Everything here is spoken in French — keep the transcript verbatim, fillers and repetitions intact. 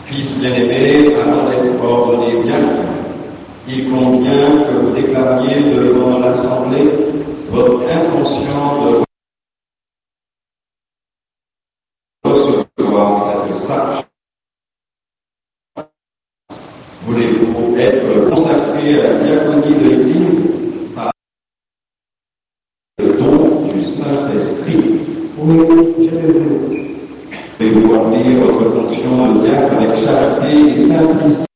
Fils bien-aimés, avant d'être ordonné diacre, il convient que vous déclariez devant l'Assemblée votre intention de recevoir cette sache. Voulez-vous être consacré à la diaconie de l'Église par le don du Saint-Esprit? Oui, je le veux. Voulez-vous remplir votre fonction de diacre avec charité et simplicité?